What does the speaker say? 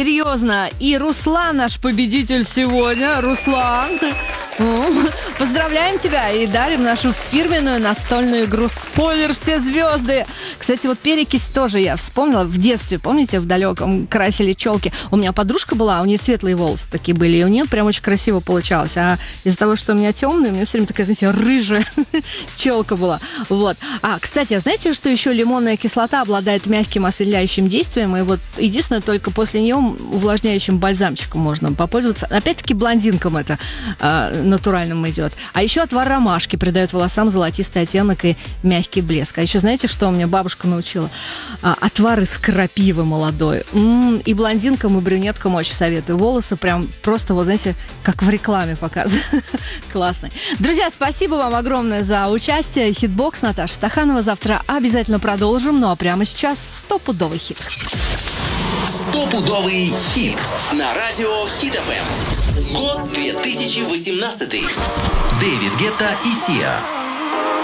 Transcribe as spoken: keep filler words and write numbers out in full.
серьезно. И Руслан наш победитель сегодня. Руслан, поздравляем тебя и дарим нашу фирменную настольную игру «Спойлер. Все звезды». Кстати, вот перекись тоже я вспомнила. В детстве, помните, в далеком красили челки. У меня подружка была, у нее светлые волосы такие были, и у нее прям очень красиво получалось. А из-за того, что у меня темные, у меня все время такая, знаете, рыжая челка была. Вот. А, кстати, а знаете, что еще лимонная кислота обладает мягким осветляющим действием, и вот единственное, только после нее увлажняющим бальзамчиком можно попользоваться. Опять-таки блондинкам это э, натуральным идет. А еще отвар ромашки придает волосам золотистый оттенок и мягкий блеск. А еще знаете, что у меня бабушка научила? А, отвар из крапивы молодой. М-м, и блондинкам, и брюнеткам очень советую. Волосы прям просто, вот знаете, как в рекламе показывают. Классный. Друзья, спасибо вам огромное за участие. Хитбокс, Наташа Стаханова. Завтра обязательно продолжим. Ну а прямо сейчас стопудовый хит. Стопудовый хит на радио Хит эф эм. Год две тысячи восемнадцатый. Дэвид Гетта и Сиа.